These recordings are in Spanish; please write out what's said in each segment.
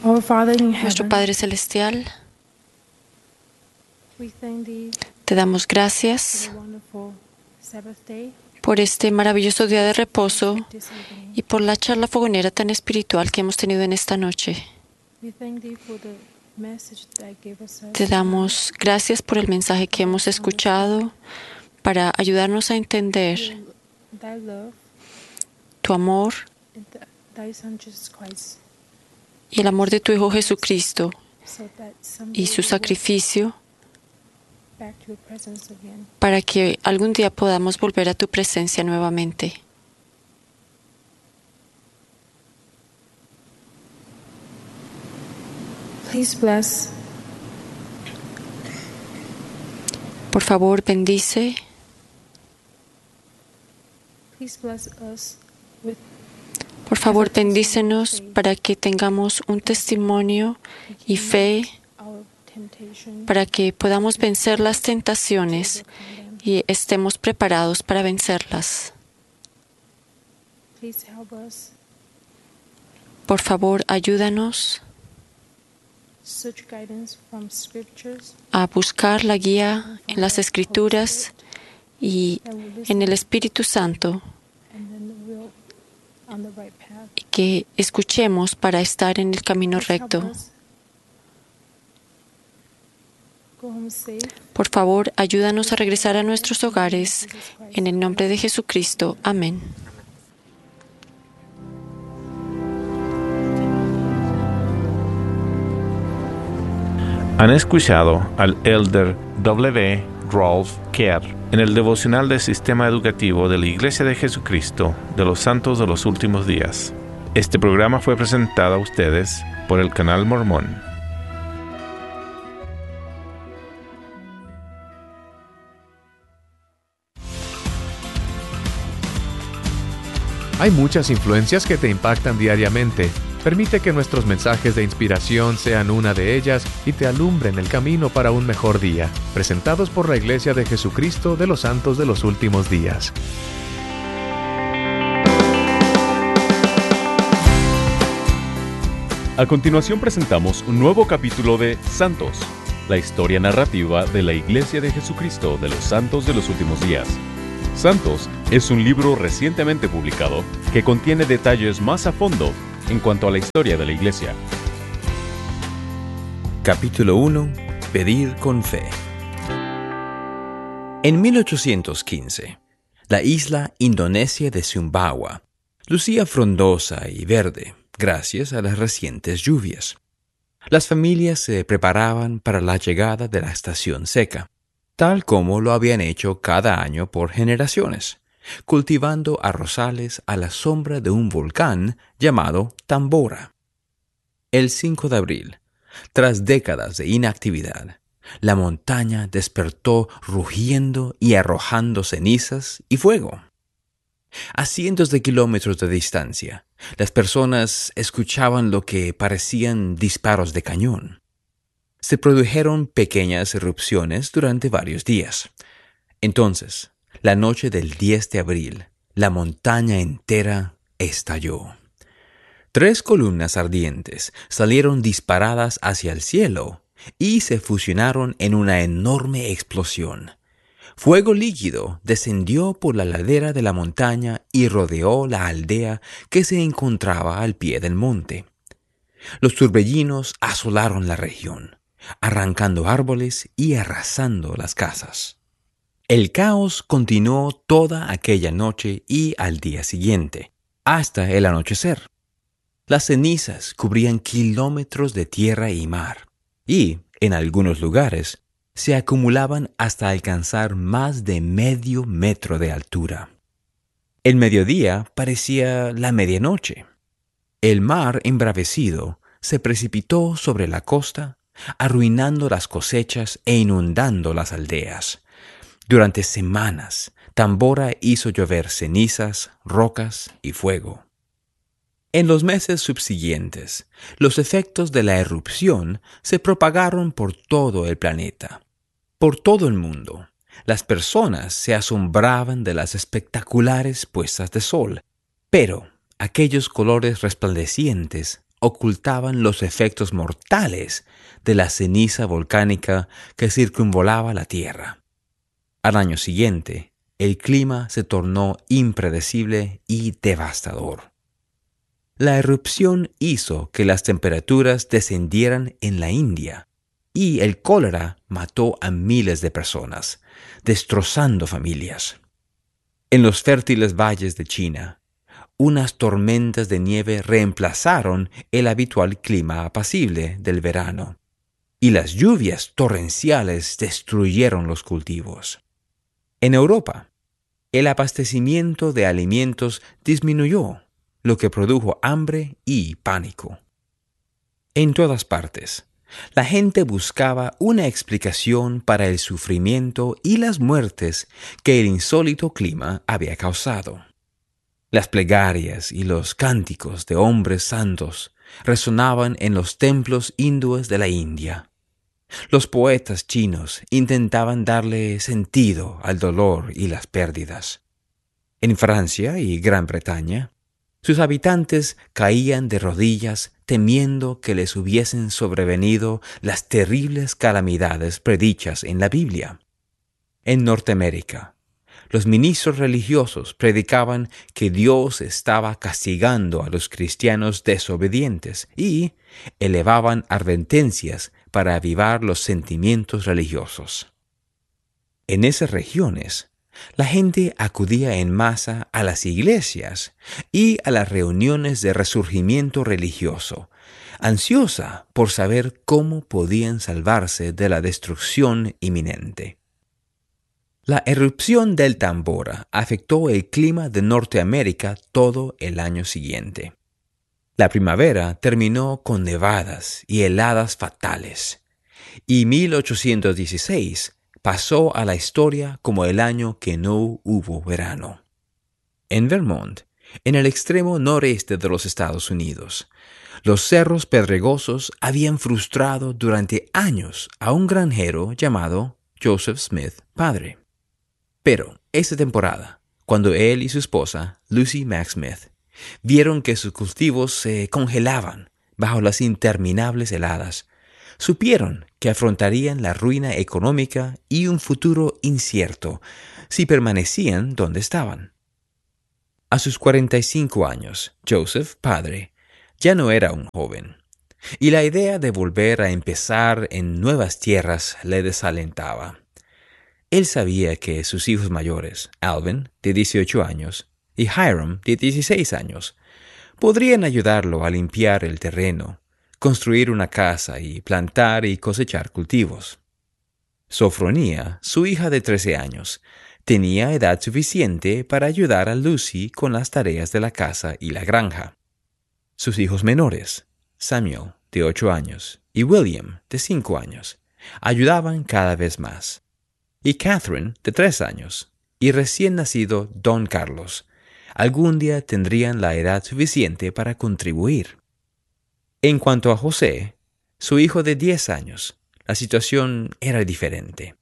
Our Father in Nuestro heaven, Padre Celestial, we thank thee te damos for gracias the wonderful Sabbath day por este maravilloso día de reposo this evening. y por la charla fogonera tan espiritual que hemos tenido en esta noche. We thank thee for the message that gave us Te damos gracias por el mensaje que hemos escuchado para ayudarnos a entender thy love tu amor and thy Son Jesus Christ, y el amor de tu Hijo Jesucristo so that someday y su we will sacrificio back to your presence again. para que algún día podamos volver a tu presencia nuevamente. Please bless Por favor, bendice. Please bless us with Por favor, bendícenos para que tengamos un testimonio y fe, our temptation para que podamos vencer las tentaciones y estemos preparados para vencerlas. Please help us Por favor, ayúdanos search guidance from scriptures a buscar la guía en las Escrituras y that will en el listen Espíritu Santo, and then we'll on the right path. y que escuchemos para estar en el camino Please help recto. us go home safe. Por favor, ayúdanos a regresar a nuestros hogares. En el nombre de Jesucristo. Amén. Han escuchado al Elder W. Rolf Kerr en el devocional del Sistema Educativo de la Iglesia de Jesucristo de los Santos de los Últimos Días. Este programa fue presentado a ustedes por el Canal Mormón. Hay muchas influencias que te impactan diariamente. Permite que nuestros mensajes de inspiración sean una de ellas y te alumbren el camino para un mejor día. Presentados por la Iglesia de Jesucristo de los Santos de los Últimos Días. A continuación presentamos un nuevo capítulo de Santos, la historia narrativa de la Iglesia de Jesucristo de los Santos de los Últimos Días. Santos es un libro recientemente publicado que contiene detalles más a fondo en cuanto a la historia de la Iglesia. Capítulo 1. Pedir con fe. En 1815, la isla indonesia de Sumbawa lucía frondosa y verde gracias a las recientes lluvias. Las familias se preparaban para la llegada de la estación seca, tal como lo habían hecho cada año por generaciones, cultivando arrozales a la sombra de un volcán llamado Tambora. El 5 de abril, tras décadas de inactividad, la montaña despertó rugiendo y arrojando cenizas y fuego. A cientos de kilómetros de distancia, las personas escuchaban lo que parecían disparos de cañón. Se produjeron pequeñas erupciones durante varios días. Entonces, la noche del 10 de abril, la montaña entera estalló. 3 columnas ardientes salieron disparadas hacia el cielo y se fusionaron en una enorme explosión. Fuego líquido descendió por la ladera de la montaña y rodeó la aldea que se encontraba al pie del monte. Los torbellinos asolaron la región, arrancando árboles y arrasando las casas. El caos continuó toda aquella noche y al día siguiente, hasta el anochecer. Las cenizas cubrían kilómetros de tierra y mar, y, en algunos lugares, se acumulaban hasta alcanzar más de medio metro de altura. El mediodía parecía la medianoche. El mar embravecido se precipitó sobre la costa, arruinando las cosechas e inundando las aldeas. Durante semanas, Tambora hizo llover cenizas, rocas y fuego. En los meses subsiguientes, los efectos de la erupción se propagaron por todo el planeta. Por todo el mundo, las personas se asombraban de las espectaculares puestas de sol, pero aquellos colores resplandecientes ocultaban los efectos mortales de la ceniza volcánica que circunvolaba la Tierra. Al año siguiente, el clima se tornó impredecible y devastador. La erupción hizo que las temperaturas descendieran en la India y el cólera mató a miles de personas, destrozando familias. En los fértiles valles de China, unas tormentas de nieve reemplazaron el habitual clima apacible del verano, y las lluvias torrenciales destruyeron los cultivos. En Europa, el abastecimiento de alimentos disminuyó, lo que produjo hambre y pánico. En todas partes, la gente buscaba una explicación para el sufrimiento y las muertes que el insólito clima había causado. Las plegarias y los cánticos de hombres santos resonaban en los templos hindúes de la India. Los poetas chinos intentaban darle sentido al dolor y las pérdidas. En Francia y Gran Bretaña, sus habitantes caían de rodillas temiendo que les hubiesen sobrevenido las terribles calamidades predichas en la Biblia. En Norteamérica, los ministros religiosos predicaban que Dios estaba castigando a los cristianos desobedientes y elevaban advertencias para avivar los sentimientos religiosos. En esas regiones, la gente acudía en masa a las iglesias y a las reuniones de resurgimiento religioso, ansiosa por saber cómo podían salvarse de la destrucción inminente. La erupción del Tambora afectó el clima de Norteamérica todo el año siguiente. La primavera terminó con nevadas y heladas fatales, y 1816 pasó a la historia como el año que no hubo verano. En Vermont, en el extremo noreste de los Estados Unidos, los cerros pedregosos habían frustrado durante años a un granjero llamado Joseph Smith padre. Pero esa temporada, cuando él y su esposa, Lucy Mack Smith, vieron que sus cultivos se congelaban bajo las interminables heladas, supieron que afrontarían la ruina económica y un futuro incierto si permanecían donde estaban. A sus 45 años, Joseph, padre, ya no era un joven, y la idea de volver a empezar en nuevas tierras le desalentaba. Él sabía que sus hijos mayores, Alvin, de 18 años, y Hiram, de 16 años, podrían ayudarlo a limpiar el terreno, construir una casa y plantar y cosechar cultivos. Sofronía, su hija de 13 años, tenía edad suficiente para ayudar a Lucy con las tareas de la casa y la granja. Sus hijos menores, Samuel, de 8 años, y William, de 5 años, ayudaban cada vez más. Y Catherine, de 3 años, y recién nacido Don Carlos, algún día tendrían la edad suficiente para contribuir. En cuanto a José, su hijo de 10 años, la situación era diferente.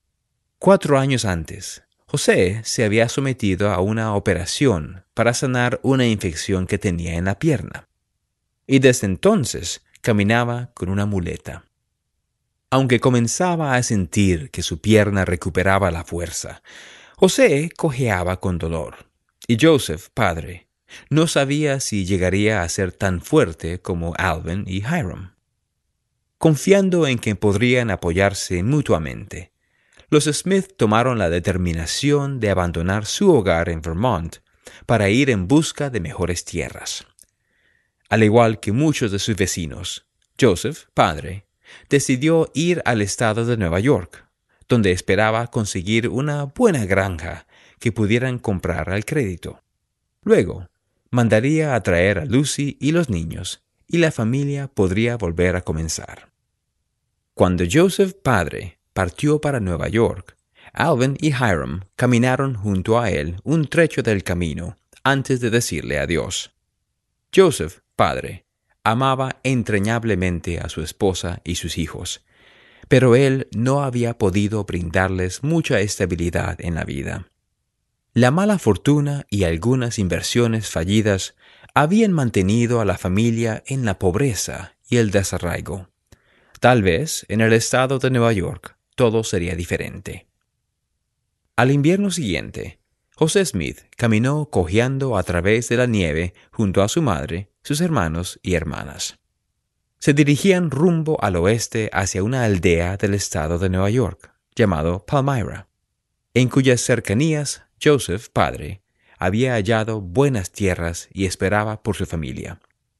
4 años antes, José se había sometido a una operación para sanar una infección que tenía en la pierna, y desde entonces caminaba con una muleta. Aunque comenzaba a sentir que su pierna recuperaba la fuerza, José cojeaba con dolor, y Joseph, padre, no sabía si llegaría a ser tan fuerte como Alvin y Hiram. Confiando en que podrían apoyarse mutuamente, los Smith tomaron la determinación de abandonar su hogar en Vermont para ir en busca de mejores tierras. Al igual que muchos de sus vecinos, Joseph, padre, decidió ir al estado de Nueva York, donde esperaba conseguir una buena granja que pudieran comprar al crédito. Luego, mandaría a traer a Lucy y los niños, y la familia podría volver a comenzar. Cuando Joseph, padre, partió para Nueva York, Alvin y Hiram caminaron junto a él un trecho del camino antes de decirle adiós. Joseph, padre, amaba entrañablemente a su esposa y sus hijos, pero él no había podido brindarles mucha estabilidad en la vida. La mala fortuna y algunas inversiones fallidas habían mantenido a la familia en la pobreza y el desarraigo. Tal vez en el estado de Nueva York todo sería diferente. Al invierno siguiente, José Smith caminó cojeando a través de la nieve junto a su madre, sus hermanos y hermanas. Se dirigían rumbo al oeste hacia una aldea del estado de Nueva York, llamado Palmyra, en cuyas cercanías Joseph, padre, había hallado buenas tierras y esperaba por su familia.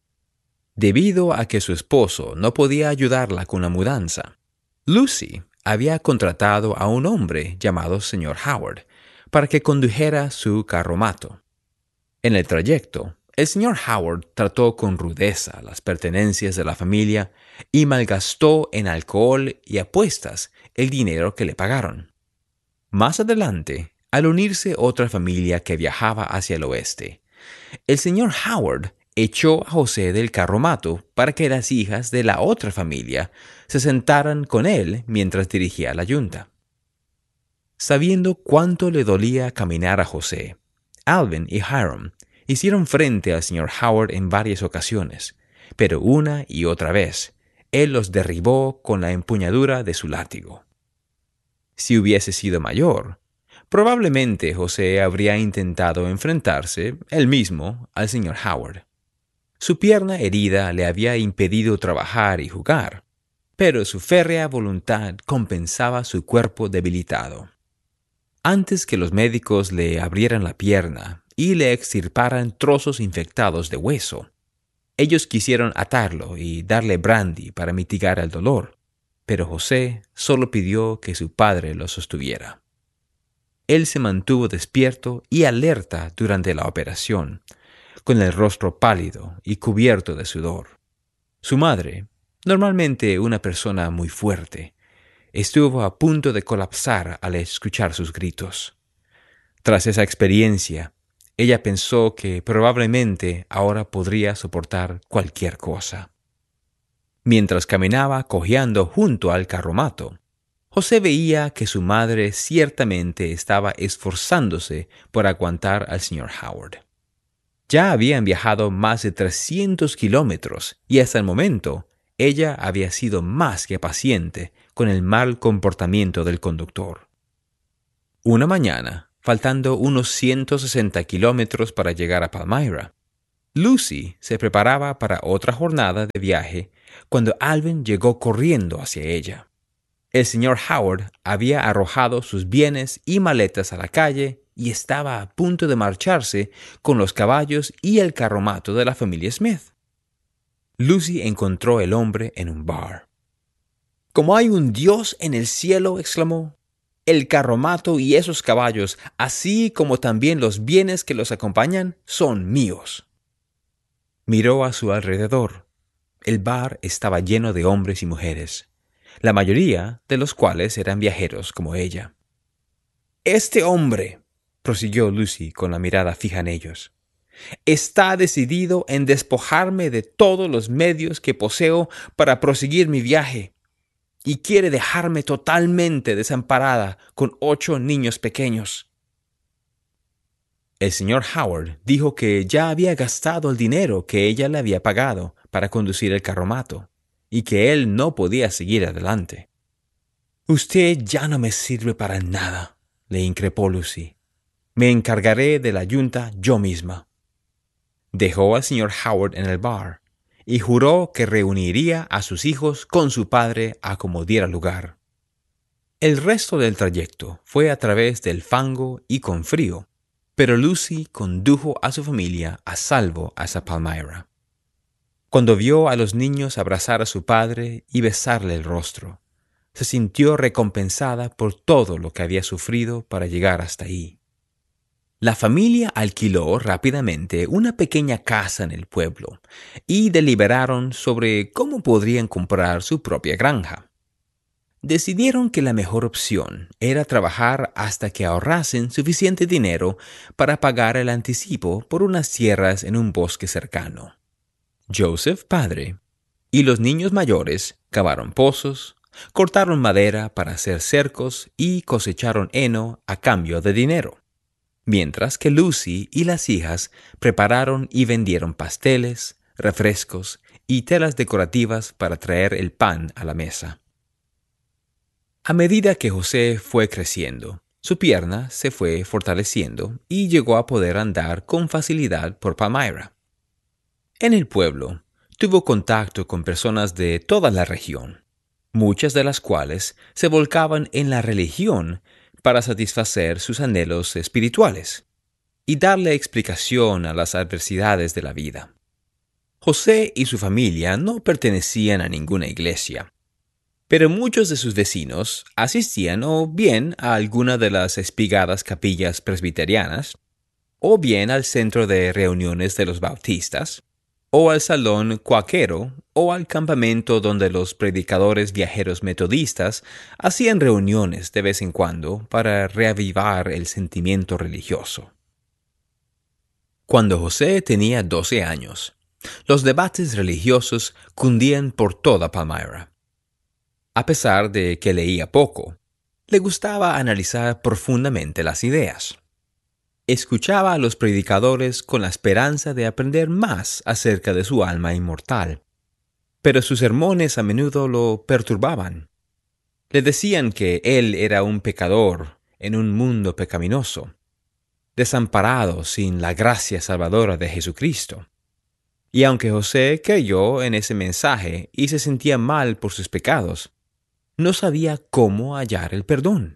Debido a que su esposo no podía ayudarla con la mudanza, Lucy había contratado a un hombre llamado Sr. Howard para que condujera su carromato. En el trayecto, el Sr. Howard trató con rudeza las pertenencias de la familia y malgastó en alcohol y apuestas el dinero que le pagaron. Más adelante, al unirse otra familia que viajaba hacia el oeste, el Sr. Howard echó a José del carromato para que las hijas de la otra familia se sentaran con él mientras dirigía la yunta. Sabiendo cuánto le dolía caminar a José, Alvin y Hiram hicieron frente al Sr. Howard en varias ocasiones, pero una y otra vez él los derribó con la empuñadura de su látigo. Si hubiese sido mayor, probablemente José habría intentado enfrentarse él mismo al Sr. Howard. Su pierna herida le había impedido trabajar y jugar, pero su férrea voluntad compensaba su cuerpo debilitado. Antes que los médicos le abrieran la pierna y le extirparan trozos infectados de hueso, ellos quisieron atarlo y darle brandy para mitigar el dolor, pero José solo pidió que su padre lo sostuviera. Él se mantuvo despierto y alerta durante la operación, con el rostro pálido y cubierto de sudor. Su madre, normalmente una persona muy fuerte, estuvo a punto de colapsar al escuchar sus gritos. Tras esa experiencia, ella pensó que probablemente ahora podría soportar cualquier cosa. Mientras caminaba cojeando junto al carromato, José veía que su madre ciertamente estaba esforzándose por aguantar al Sr. Howard. Ya habían viajado más de 300 kilómetros y hasta el momento ella había sido más que paciente con el mal comportamiento del conductor. Una mañana, faltando unos 160 kilómetros para llegar a Palmyra, Lucy se preparaba para otra jornada de viaje cuando Alvin llegó corriendo hacia ella. El Sr. Howard había arrojado sus bienes y maletas a la calle y estaba a punto de marcharse con los caballos y el carromato de la familia Smith. Lucy encontró el hombre en un bar. «¡Como hay un Dios en el cielo!», exclamó. «El carromato y esos caballos, así como también los bienes que los acompañan, son míos». Miró a su alrededor. El bar estaba lleno de hombres y mujeres, la mayoría de los cuales eran viajeros como ella. «Este hombre», prosiguió Lucy con la mirada fija en ellos, «está decidido en despojarme de todos los medios que poseo para proseguir mi viaje, y quiere dejarme totalmente desamparada con 8 niños pequeños». El Sr. Howard dijo que ya había gastado el dinero que ella le había pagado para conducir el carromato, y que él no podía seguir adelante. «Usted ya no me sirve para nada», le increpó Lucy. «Me encargaré de la yunta yo misma». Dejó al Sr. Howard en el bar y juró que reuniría a sus hijos con su padre a como diera lugar. El resto del trayecto fue a través del fango y con frío, pero Lucy condujo a su familia a salvo hasta Palmyra. Cuando vio a los niños abrazar a su padre y besarle el rostro, se sintió recompensada por todo lo que había sufrido para llegar hasta ahí. La familia alquiló rápidamente una pequeña casa en el pueblo y deliberaron sobre cómo podrían comprar su propia granja. Decidieron que la mejor opción era trabajar hasta que ahorrasen suficiente dinero para pagar el anticipo por unas tierras en un bosque cercano. Joseph, padre, y los niños mayores cavaron pozos, cortaron madera para hacer cercos y cosecharon heno a cambio de dinero. mientras que Lucy y las hijas prepararon y vendieron pasteles, refrescos y telas decorativas para traer el pan a la mesa. A medida que José fue creciendo, su pierna se fue fortaleciendo y llegó a poder andar con facilidad por Palmyra. En el pueblo, tuvo contacto con personas de toda la región, muchas de las cuales se volcaban en la religión para satisfacer sus anhelos espirituales y darle explicación a las adversidades de la vida. José y su familia no pertenecían a ninguna iglesia, pero muchos de sus vecinos asistían o bien a alguna de las espigadas capillas presbiterianas, o bien al centro de reuniones de los bautistas, o al salón cuáquero, o al campamento donde los predicadores viajeros metodistas hacían reuniones de vez en cuando para reavivar el sentimiento religioso. Cuando José tenía 12 años, los debates religiosos cundían por toda Palmyra. A pesar de que leía poco, le gustaba analizar profundamente las ideas. Escuchaba a los predicadores con la esperanza de aprender más acerca de su alma inmortal, pero sus sermones a menudo lo perturbaban. Le decían que él era un pecador en un mundo pecaminoso, desamparado sin la gracia salvadora de Jesucristo. Y aunque José creyó en ese mensaje y se sentía mal por sus pecados, no sabía cómo hallar el perdón.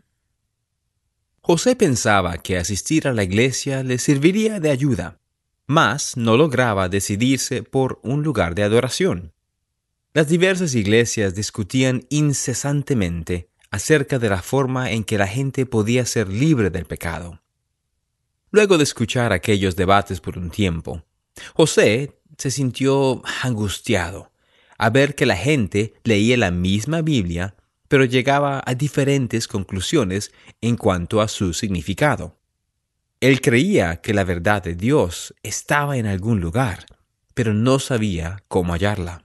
José pensaba que asistir a la iglesia le serviría de ayuda, mas no lograba decidirse por un lugar de adoración. Las diversas iglesias discutían incesantemente acerca de la forma en que la gente podía ser libre del pecado. Luego de escuchar aquellos debates por un tiempo, José se sintió angustiado a ver que la gente leía la misma Biblia, pero llegaba a diferentes conclusiones en cuanto a su significado. Él creía que la verdad de Dios estaba en algún lugar, pero no sabía cómo hallarla.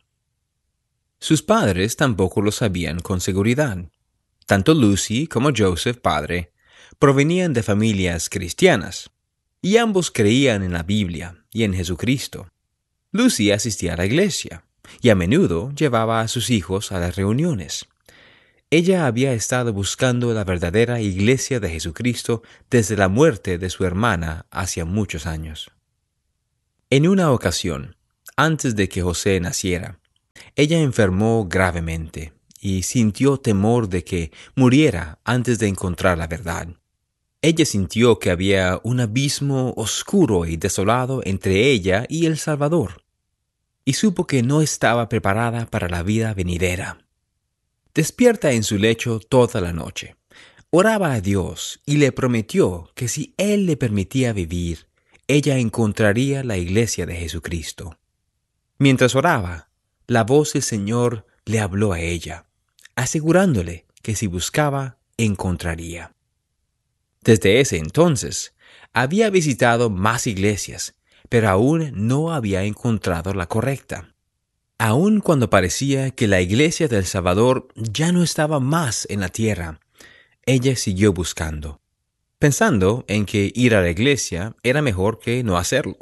Sus padres tampoco lo sabían con seguridad. Tanto Lucy como Joseph, padre, provenían de familias cristianas, y ambos creían en la Biblia y en Jesucristo. Lucy asistía a la iglesia, y a menudo llevaba a sus hijos a las reuniones. Ella había estado buscando la verdadera iglesia de Jesucristo desde la muerte de su hermana hacía muchos años. En una ocasión, antes de que José naciera, ella enfermó gravemente y sintió temor de que muriera antes de encontrar la verdad. Ella sintió que había un abismo oscuro y desolado entre ella y el Salvador, y supo que no estaba preparada para la vida venidera. Despierta en su lecho toda la noche, oraba a Dios y le prometió que si Él le permitía vivir, ella encontraría la iglesia de Jesucristo. Mientras oraba, la voz del Señor le habló a ella, asegurándole que si buscaba, encontraría. Desde ese entonces, había visitado más iglesias, pero aún no había encontrado la correcta. Aun cuando parecía que la iglesia del Salvador ya no estaba más en la tierra, ella siguió buscando, pensando en que ir a la iglesia era mejor que no hacerlo.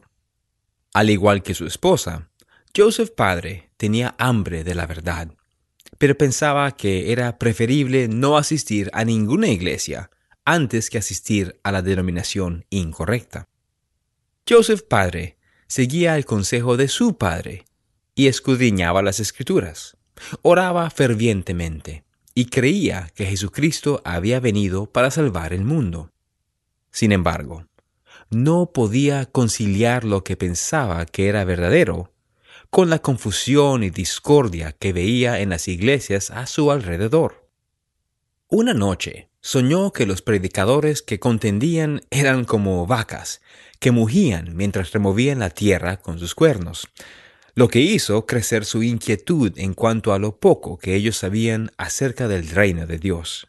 Al igual que su esposa, Joseph padre tenía hambre de la verdad, pero pensaba que era preferible no asistir a ninguna iglesia antes que asistir a la denominación incorrecta. Joseph padre seguía el consejo de su padre y escudriñaba las Escrituras, oraba fervientemente y creía que Jesucristo había venido para salvar el mundo. Sin embargo, no podía conciliar lo que pensaba que era verdadero con la confusión y discordia que veía en las iglesias a su alrededor. Una noche soñó que los predicadores que contendían eran como vacas que mugían mientras removían la tierra con sus cuernos, lo que hizo crecer su inquietud en cuanto a lo poco que ellos sabían acerca del reino de Dios.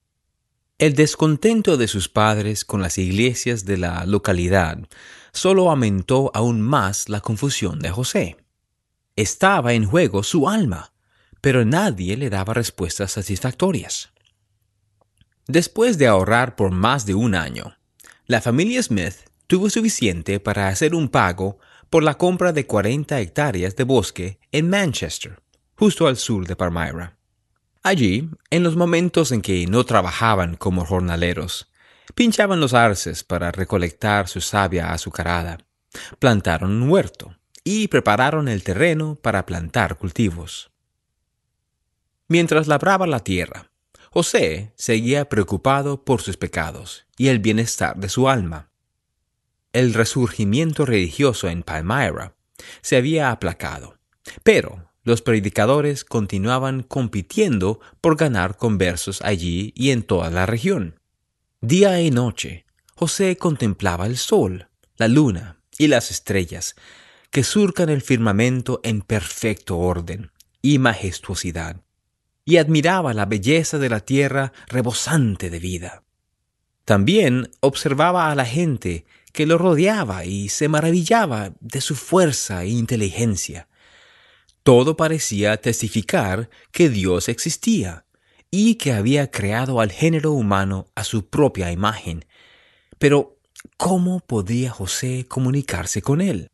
El descontento de sus padres con las iglesias de la localidad solo aumentó aún más la confusión de José. Estaba en juego su alma, pero nadie le daba respuestas satisfactorias. Después de ahorrar por más de un año, La familia Smith tuvo suficiente para hacer un pago por la compra de 40 hectáreas de bosque en Manchester, justo al sur de Palmyra. Allí, en los momentos en que no trabajaban como jornaleros, pinchaban los arces para recolectar su savia azucarada, plantaron un huerto y prepararon el terreno para plantar cultivos. Mientras labraba la tierra, José seguía preocupado por sus pecados y el bienestar de su alma. El resurgimiento religioso en Palmyra se había aplacado, pero los predicadores continuaban compitiendo por ganar conversos allí y en toda la región. Día y noche, José contemplaba el sol, la luna y las estrellas que surcan el firmamento en perfecto orden y majestuosidad, y admiraba la belleza de la tierra rebosante de vida. También observaba a la gente que lo rodeaba y se maravillaba de su fuerza e inteligencia. Todo parecía testificar que Dios existía y que había creado al género humano a su propia imagen. Pero, ¿cómo podía José comunicarse con él?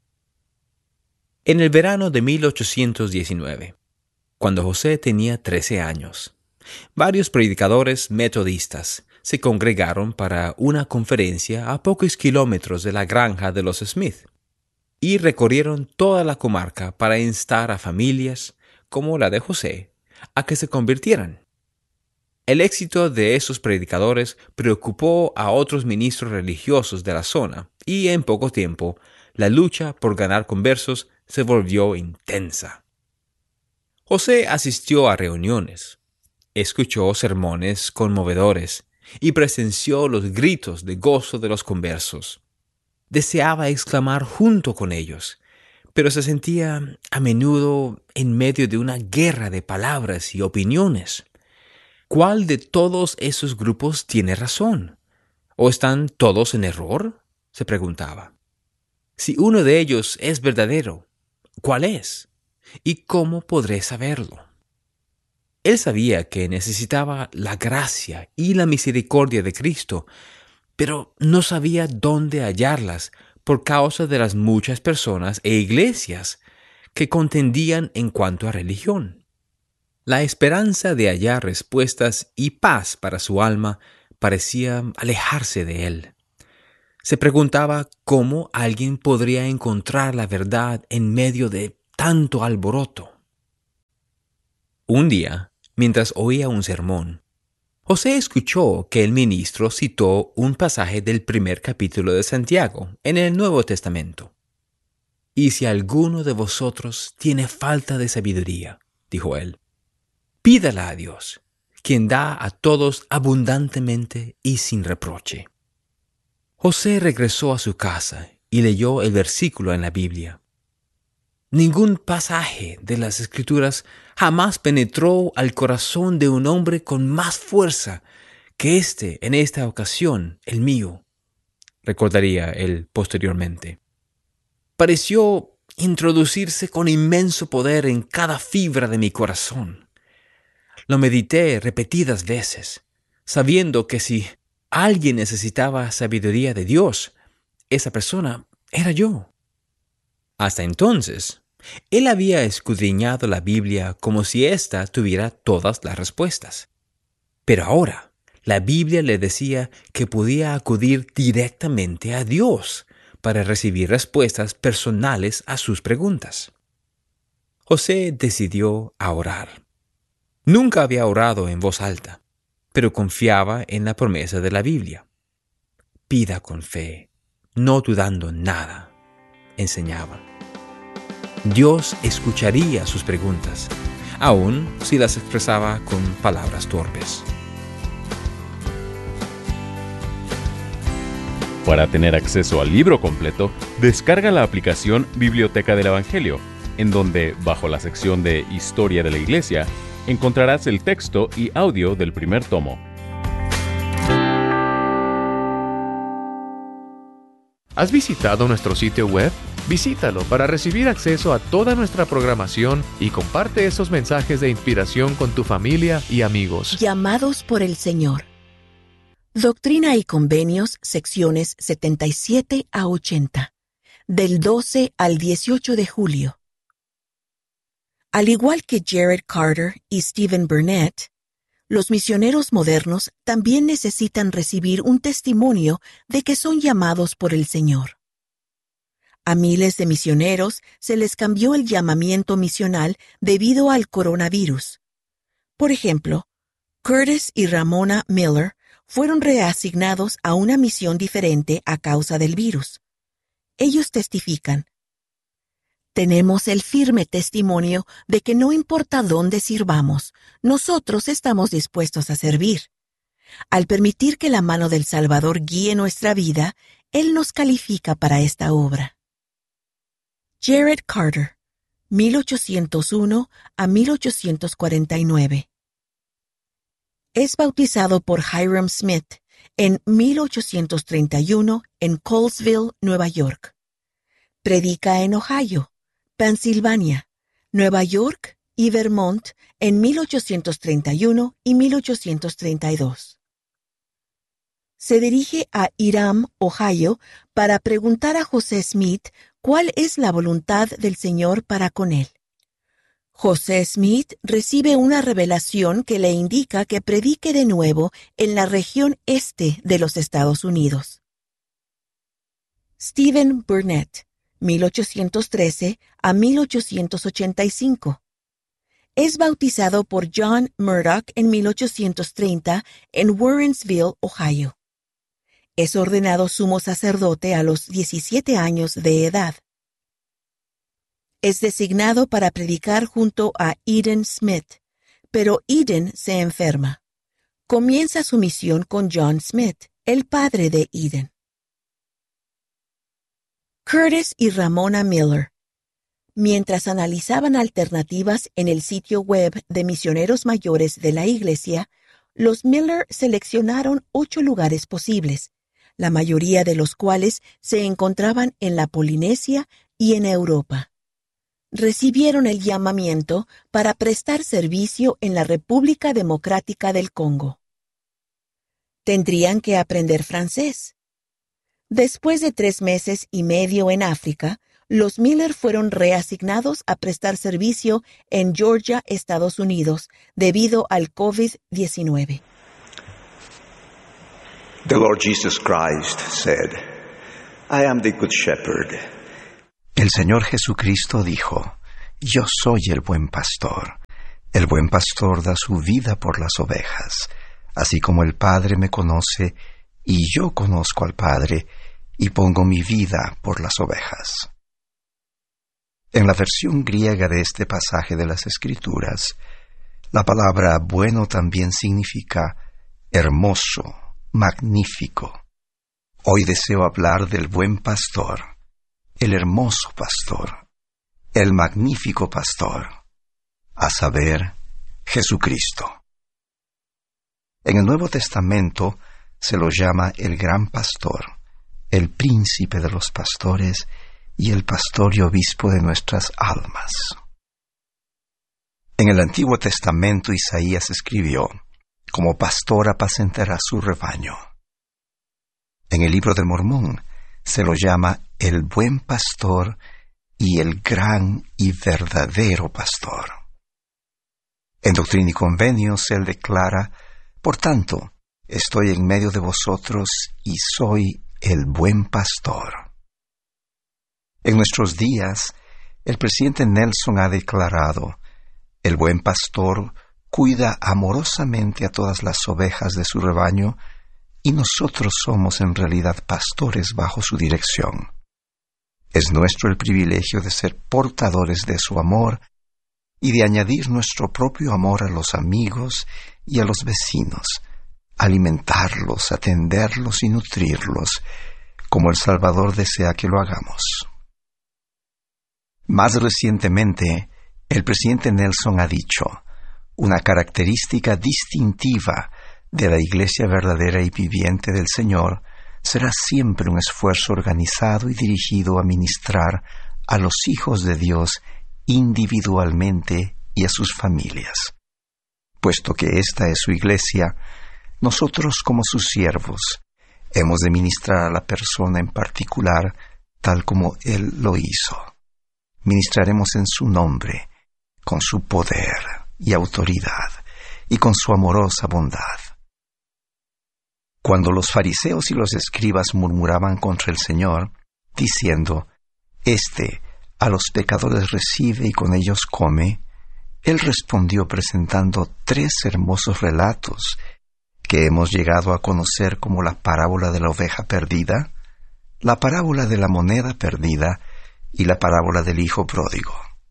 En el verano de 1819, cuando José tenía 13 años, varios predicadores metodistas se congregaron para una conferencia a pocos kilómetros de la granja de los Smith y recorrieron toda la comarca para instar a familias, como la de José, a que se convirtieran. El éxito de esos predicadores preocupó a otros ministros religiosos de la zona y en poco tiempo la lucha por ganar conversos se volvió intensa. José asistió a reuniones, escuchó sermones conmovedores y presenció los gritos de gozo de los conversos. Deseaba exclamar junto con ellos, pero se sentía a menudo en medio de una guerra de palabras y opiniones. ¿Cuál de todos esos grupos tiene razón? ¿O están todos en error?, se preguntaba. Si uno de ellos es verdadero, ¿cuál es? ¿Y cómo podré saberlo? Él sabía que necesitaba la gracia y la misericordia de Cristo, pero no sabía dónde hallarlas por causa de las muchas personas e iglesias que contendían en cuanto a religión. La esperanza de hallar respuestas y paz para su alma parecía alejarse de él. Se preguntaba cómo alguien podría encontrar la verdad en medio de tanto alboroto. Un día, mientras oía un sermón, José escuchó que el ministro citó un pasaje del primer capítulo de Santiago en el Nuevo Testamento. «Y si alguno de vosotros tiene falta de sabiduría», dijo él, «pídala a Dios, quien da a todos abundantemente y sin reproche». José regresó a su casa y leyó el versículo en la Biblia. Ningún pasaje de las Escrituras jamás penetró al corazón de un hombre con más fuerza que en esta ocasión, el mío, recordaría él posteriormente. Pareció introducirse con inmenso poder en cada fibra de mi corazón. Lo medité repetidas veces, sabiendo que si alguien necesitaba sabiduría de Dios, esa persona era yo. Hasta entonces, él había escudriñado la Biblia como si ésta tuviera todas las respuestas. Pero ahora, la Biblia le decía que podía acudir directamente a Dios para recibir respuestas personales a sus preguntas. José decidió orar. Nunca había orado en voz alta, pero confiaba en la promesa de la Biblia. Pida con fe, no dudando nada, enseñaba. Dios escucharía sus preguntas, aun si las expresaba con palabras torpes. Para tener acceso al libro completo, descarga la aplicación Biblioteca del Evangelio, en donde, bajo la sección de Historia de la Iglesia, encontrarás el texto y audio del primer tomo. ¿Has visitado nuestro sitio web? Visítalo para recibir acceso a toda nuestra programación y comparte esos mensajes de inspiración con tu familia y amigos. Llamados por el Señor. Doctrina y Convenios, secciones 77 a 80, del 12 al 18 de julio. Al igual que Jared Carter y Stephen Burnett, los misioneros modernos también necesitan recibir un testimonio de que son llamados por el Señor. A miles de misioneros se les cambió el llamamiento misional debido al coronavirus. Por ejemplo, Curtis y Ramona Miller fueron reasignados a una misión diferente a causa del virus. Ellos testifican: tenemos el firme testimonio de que no importa dónde sirvamos, nosotros estamos dispuestos a servir. Al permitir que la mano del Salvador guíe nuestra vida, Él nos califica para esta obra. Jared Carter, 1801 a 1849. Es bautizado por Hyrum Smith en 1831 en Colesville, Nueva York. Predica en Ohio, Pensilvania, Nueva York y Vermont en 1831 y 1832. Se dirige a Hiram, Ohio, para preguntar a José Smith cuál es la voluntad del Señor para con él. José Smith recibe una revelación que le indica que predique de nuevo en la región este de los Estados Unidos. Stephen Burnett, 1813 a 1885. Es bautizado por John Murdoch en 1830 en Warrensville, Ohio. Es ordenado sumo sacerdote a los 17 años de edad. Es designado para predicar junto a Eden Smith, pero Eden se enferma. Comienza su misión con John Smith, el padre de Eden. Curtis y Ramona Miller. Mientras analizaban alternativas en el sitio web de misioneros mayores de la Iglesia, los Miller seleccionaron 8 lugares posibles, la mayoría de los cuales se encontraban en la Polinesia y en Europa. Recibieron el llamamiento para prestar servicio en la República Democrática del Congo. Tendrían que aprender francés. Después de 3 meses y medio en África, los Miller fueron reasignados a prestar servicio en Georgia, Estados Unidos, debido al COVID-19. The Lord Jesus Christ said, I am the good shepherd. El Señor Jesucristo dijo, yo soy el buen pastor. El buen pastor da su vida por las ovejas, así como el Padre me conoce y yo conozco al Padre y pongo mi vida por las ovejas. En la versión griega de este pasaje de las Escrituras, la palabra bueno también significa hermoso, magnífico. Hoy deseo hablar del buen pastor, el hermoso pastor, el magnífico pastor, a saber, Jesucristo. En el Nuevo Testamento se lo llama el gran pastor, el príncipe de los pastores y el pastor y obispo de nuestras almas. En el Antiguo Testamento Isaías escribió, como pastor apacentará su rebaño. En el Libro del Mormón se lo llama el buen pastor y el gran y verdadero pastor. En Doctrina y Convenios él declara, por tanto, estoy en medio de vosotros y soy el buen pastor. En nuestros días, el presidente Nelson ha declarado, el buen pastor cuida amorosamente a todas las ovejas de su rebaño y nosotros somos en realidad pastores bajo su dirección. Es nuestro el privilegio de ser portadores de su amor y de añadir nuestro propio amor a los amigos y a los vecinos, alimentarlos, atenderlos y nutrirlos, como el Salvador desea que lo hagamos. Más recientemente, el presidente Nelson ha dicho, una característica distintiva de la Iglesia verdadera y viviente del Señor será siempre un esfuerzo organizado y dirigido a ministrar a los hijos de Dios individualmente y a sus familias. Puesto que esta es su Iglesia, nosotros como sus siervos hemos de ministrar a la persona en particular tal como Él lo hizo. Ministraremos en su nombre, con su poder y autoridad, y con su amorosa bondad. Cuando los fariseos y los escribas murmuraban contra el Señor, diciendo, «Este a los pecadores recibe y con ellos come», Él respondió presentando 3 hermosos relatos que hemos llegado a conocer como la parábola de la oveja perdida, la parábola de la moneda perdida y la parábola del hijo pródigo.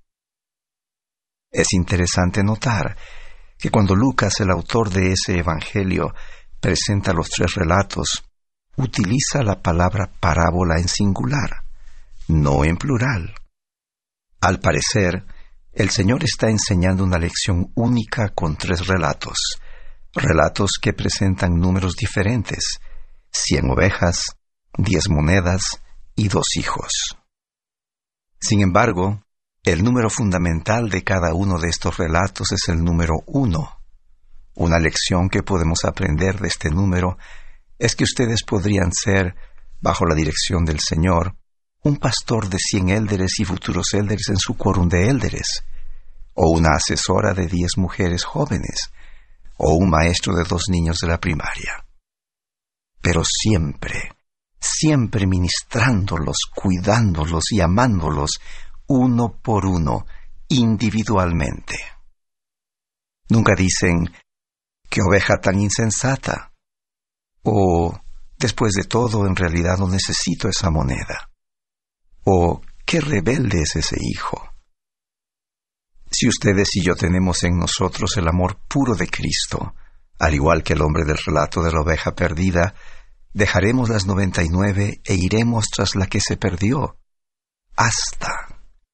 Es interesante notar que cuando Lucas, el autor de ese evangelio, presenta los 3 relatos, utiliza la palabra parábola en singular, no en plural. Al parecer, el Señor está enseñando una lección única con 3 relatos, relatos que presentan números diferentes, 100 ovejas, 10 monedas y 2 hijos. Sin embargo, el número fundamental de cada uno de estos relatos es el número 1. Una lección que podemos aprender de este número es que ustedes podrían ser, bajo la dirección del Señor, un pastor de 100 élderes y futuros élderes en su quórum de élderes, o una asesora de 10 mujeres jóvenes, o un maestro de 2 niños de la primaria. Pero siempre ministrándolos, cuidándolos y amándolos uno por uno, individualmente. Nunca dicen, «¡Qué oveja tan insensata!» o «Después de todo, en realidad no necesito esa moneda», o «¡Qué rebelde es ese hijo!». Si ustedes y yo tenemos en nosotros el amor puro de Cristo, al igual que el hombre del relato de la oveja perdida, dejaremos las 99 e iremos tras la que se perdió, hasta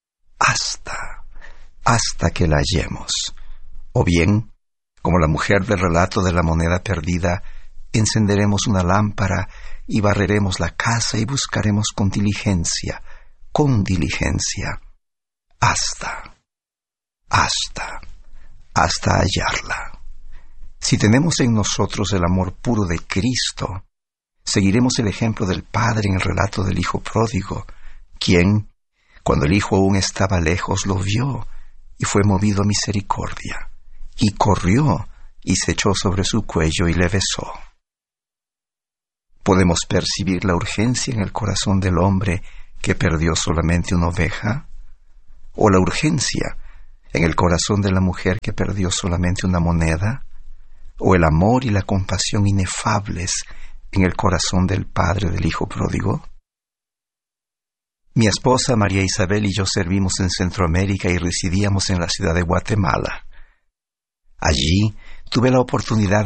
que la hallemos. O bien, como la mujer del relato de la moneda perdida, encenderemos una lámpara y barreremos la casa y buscaremos con diligencia, hasta hallarla. Si tenemos en nosotros el amor puro de Cristo, seguiremos el ejemplo del Padre en el relato del Hijo pródigo, quien, cuando el Hijo aún estaba lejos, lo vio y fue movido a misericordia, y corrió y se echó sobre su cuello y le besó. ¿Podemos percibir la urgencia en el corazón del hombre que perdió solamente una oveja? ¿O la urgencia en el corazón de la mujer que perdió solamente una moneda? ¿O el amor y la compasión inefables en el corazón del padre del hijo pródigo? Mi esposa María Isabel y yo servimos en Centroamérica y residíamos en la ciudad de Guatemala. Allí tuve la oportunidad